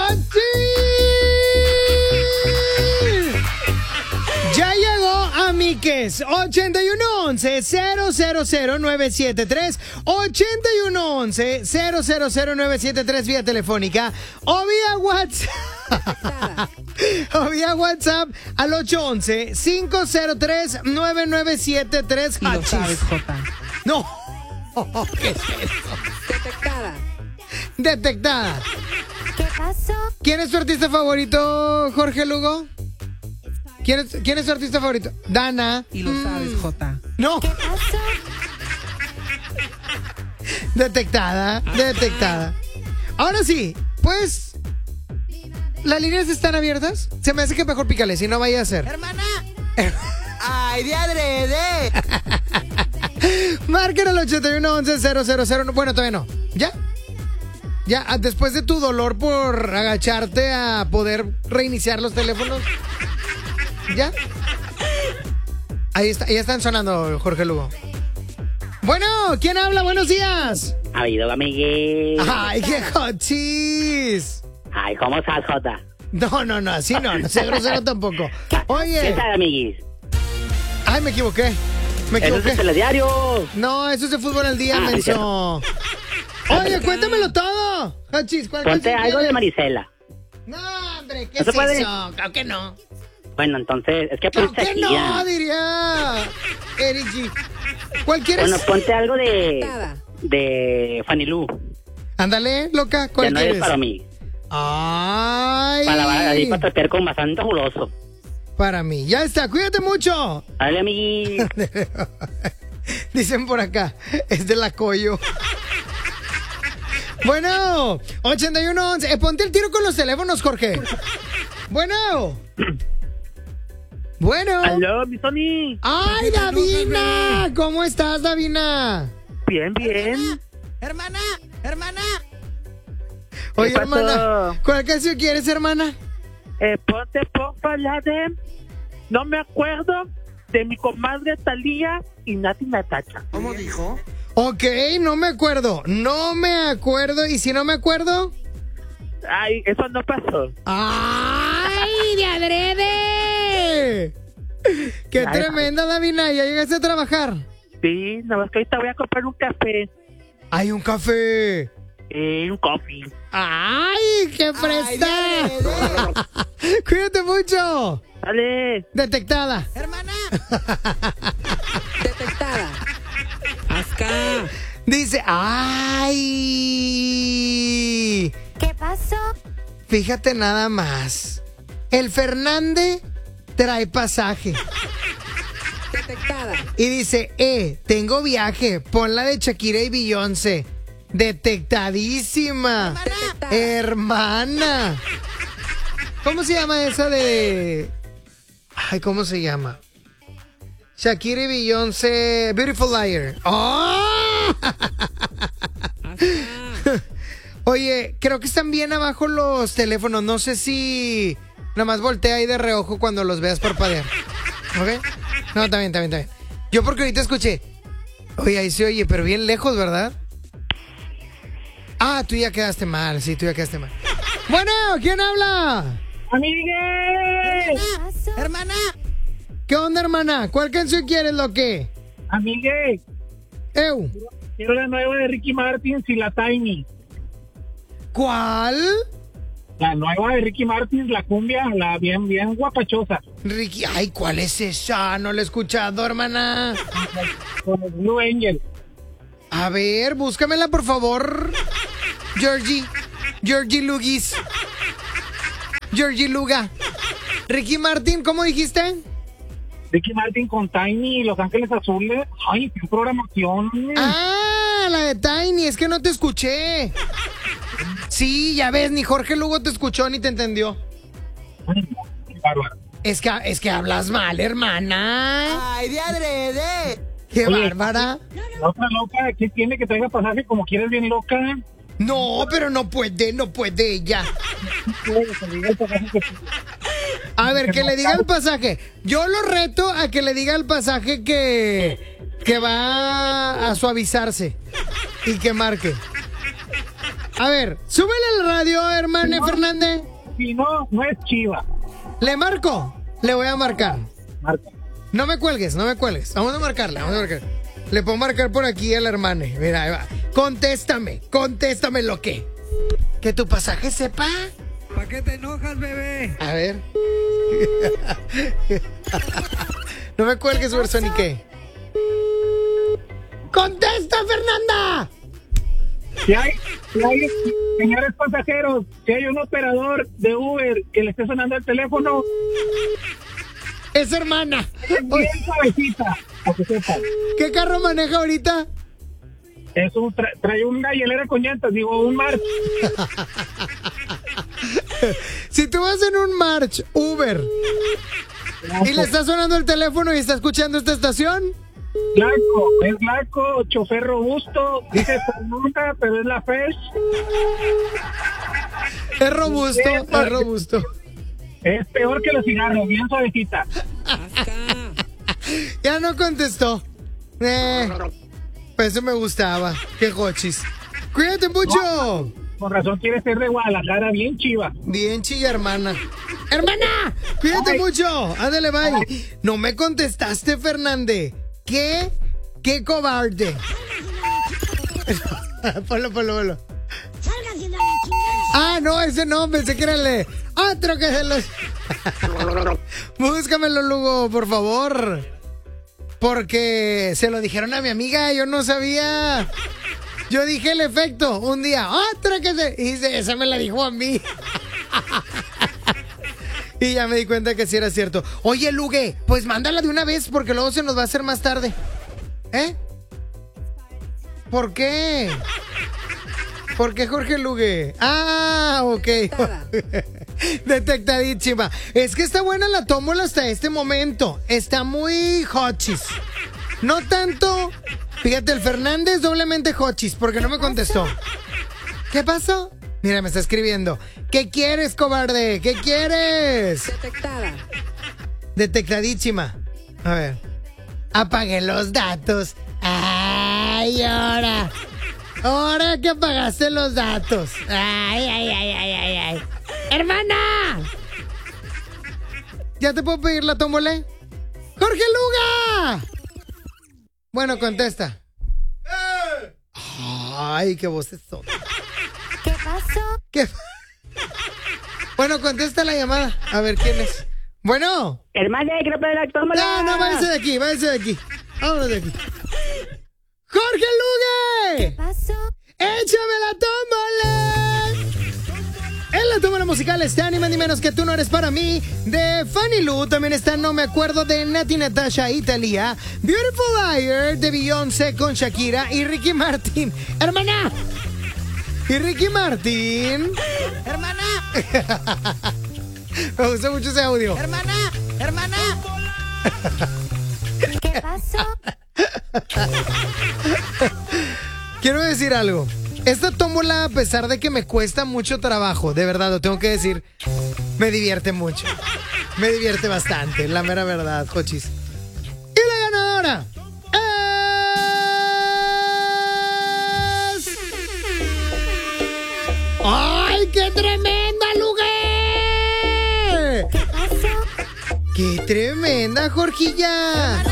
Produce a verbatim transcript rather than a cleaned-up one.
¡Hochi! Ya llegó Amigues. ochenta y uno once, cero cero cero, nueve siete tres. ochenta y uno once, cero cero cero, nueve siete tres vía telefónica o vía WhatsApp. O vía WhatsApp al ocho once, cinco cero tres, nueve nueve siete tres. Y lo sabes, Jota. No. ¿Qué es eso? Detectada. Detectada. ¿Qué pasó? ¿Quién es tu artista favorito, Jorge Lugo? ¿Quién es, ¿quién es tu artista favorito? Dana. Y lo Mm. sabes, Jota. No. ¿Qué pasó? Detectada, detectada. Ahora sí, pues, ¿las líneas están abiertas? Se me hace que mejor pícale, si no vaya a ser. ¡Hermana! ¡Ay, de adrede! Marquen al ochenta y uno once, cero cero cero. Bueno, todavía no. ¿Ya? Ya, ah, después de tu dolor por agacharte a poder reiniciar los teléfonos. ¿Ya? Ahí está, ya están sonando, Jorge Lugo. Bueno, ¿quién habla? Buenos días. Ha habido, amiguis. Ay, qué hochis. Ay, ¿cómo estás, Jota? No, no, no, así no, no sea grosero tampoco. ¿Qué Oye. tal, amiguis? Ay, me equivoqué. Me Eso es equivoqué. el telediario. No, eso es de fútbol al día, Ah, sí, menso. Oye, cuéntamelo todo. Hochis, ¿cuál Ponte canción algo de quieres? Marisela. No, hombre, ¿qué ¿No es se puede? eso? Claro que no. Bueno, entonces, es que Claro ponte que aquí. no, diría Eric G. ¿Cuál quieres? Bueno, ponte algo de. Detectada. de Fanny Lu. Ándale, loca, Ya ¿cuál no quieres? es para mí. Ay. Para lavar ahí, para trapear con bastante jugoso. Para mí. Ya está, cuídate mucho. Dale, amiguis. Dicen por acá, es de la Coyo. Bueno, ochenta y uno once. Eh, ponte el tiro con los teléfonos, Jorge. Bueno. Bueno. Aló, mi Sony. ¡Ay, Davina! ¿Cómo estás, Davina? Bien, bien. ¡Hermana! ¡Hermana! Oye, pasó? hermana, ¿cuál canción quieres, hermana? Eh, ponte, porfa, la de. No me acuerdo de mi comadre Talía y Nati Natacha. ¿Cómo dijo? Ok, no me acuerdo. No me acuerdo. ¿Y si no me acuerdo? Ay, eso no pasó. ¡Ay, de adrede! ¡Qué Ay, tremenda, Davina! ¿Ya llegaste a trabajar? Sí, nada más que ahorita voy a comprar un café. ¡Hay un café! Eh, un coffee. ¡Ay, qué Ay, fresa! de ¡Cuídate mucho! Dale. Detectada. ¡Hermana! Detectada. ¡Asca! Dice, ¡ay! ¿Qué pasó? Fíjate nada más. El Fernández trae pasaje. Detectada. Y dice, eh, tengo viaje. Ponla de Shakira y Beyoncé. Detectadísima. Detectada. Hermana. ¿Cómo se llama esa de...? Ay, ¿cómo se llama? Shakira y Beyoncé, Beautiful Liar. ¡Oh! Oye, creo que están bien abajo los teléfonos. No sé si... Nada más voltea ahí de reojo cuando los veas parpadear. ¿Ok? No, está bien, está bien, está bien. Yo porque ahorita escuché... Oye, ahí se oye, pero bien lejos, ¿verdad? Ah, tú ya quedaste mal. Sí, tú ya quedaste mal. Bueno, ¿quién habla? ¡Amigues! ¿Qué pasó? ¡Hermana! ¿Qué onda, hermana? ¿Cuál canción quieres, lo que? Amigues, Eu. quiero la nueva de Ricky Martin y la Tiny. ¿Cuál? La nueva de Ricky Martin, la cumbia, la bien, bien guapachosa. Ricky, ay, ¿cuál es esa? No la he escuchado, hermana. Con el Blue Angel. A ver, búscamela, por favor. Georgie. Georgie Lugis. Georgie Luga. Ricky Martin, ¿cómo dijiste? Ricky Martin con Tiny y Los Ángeles Azules. Ay, qué programación. Ah, la de Tiny, es que no te escuché. Sí, ya ves, ni Jorge Lugo te escuchó ni te entendió. Ay, qué bárbaro. Es que, es que hablas mal, hermana. ¡Ay, de adrede! Qué Oye. bárbara. La otra loca, ¿qué tiene que traiga pasaje como quieres bien loca? No, pero no puede, no puede ella. A ver, que le diga el pasaje. Yo lo reto a que le diga el pasaje que, que va a suavizarse y que marque. A ver, súbele al radio, hermano No. Fernández. Si no, no es chiva. Le marco. Le voy a marcar. Marca. No me cuelgues, no me cuelgues. Vamos a marcarle, vamos a marcar. Le puedo marcar por aquí al hermano. Mira, ahí va. Contéstame, contéstame lo que. Que tu pasaje sepa. ¿Para qué te enojas, bebé? A ver. No me cuelgues, Supersonique. ¡Contesta, Fernanda! Si hay, si hay, señores pasajeros, si hay un operador de Uber que le esté sonando el teléfono, Es hermana. es bien suavecita, para que sepan. ¿Qué carro maneja ahorita? Es un, tra- trae una hielera con llantas, digo, un March. Si tú vas en un March Uber y le está sonando el teléfono y está escuchando esta estación, Blanco, es blanco, chofer robusto, dice Fernanda, pero es la Fesh. es robusto, es robusto. Es peor que los cigarros, bien suavecita. Ya no contestó. Eh, pues eso me gustaba. Qué jochis. Cuídate mucho. Con razón quiere ser de Guadalajara, bien chiva. Bien chilla, hermana. ¡Hermana! Cuídate Ay. mucho. Ándale, bye. No me contestaste, Fernández. ¿Qué? ¡Qué cobarde! Ponlo, ponlo, ponlo. Ah, no, ese no, pensé que era el de otro que se los... Búscamelo, Lugo, por favor. Porque se lo dijeron a mi amiga, yo no sabía. Yo dije el efecto, un día, otra que se... Y se- esa me la dijo a mí. Y ya me di cuenta que sí era cierto. Oye, Lugue, pues mándala de una vez porque luego se nos va a hacer más tarde. ¿Eh? ¿Por qué? ¿Por qué Jorge Lugue? Ah, ok. Detectadísima. Es que está buena la tómbola hasta este momento. Está muy hochis. No tanto. Fíjate, el Fernández doblemente hochis porque no me contestó. ¿Qué pasó? Mira, me está escribiendo. ¿Qué quieres, cobarde? ¿Qué quieres? Detectada. Detectadísima. A ver. Apagué los datos. Ay, ahora. Ahora que apagaste los datos. Ay, ay, ay, ay, ay, ay. ¡Hermana! ¿Ya te puedo pedir la tómbola? ¡Jorge Luga! Bueno, contesta. Ay, qué voz es toda. ¿Qué pasó? ¿Qué? Bueno, contesta la llamada. A ver quién es. Bueno. Hermana, que no puede la tómbola. No, no, váyase de aquí, váyase de aquí. Vámonos de aquí. ¡Jorge ¿Qué Lugue! pasó? ¡Échame la tómbola! En la tómbola musical está ni más ni menos que Tú no eres para mí, de Fanny Lu. También está No me acuerdo, de Nati Natasha y Thalía. Beautiful Liar, de Beyoncé con Shakira y Ricky Martin. ¡Hermana! Y Ricky Martin. Hermana, Me gusta mucho ese audio. hermana, hermana. ¿Qué pasó? Quiero decir algo. Esta tómbola, a pesar de que me cuesta mucho trabajo, de verdad, lo tengo que decir, me divierte mucho. Me divierte bastante, la mera verdad, cochis. Y la ganadora es... ¡Ay, qué tremenda, Lugue! ¿Qué pasó? ¡Qué tremenda, Jorgilla!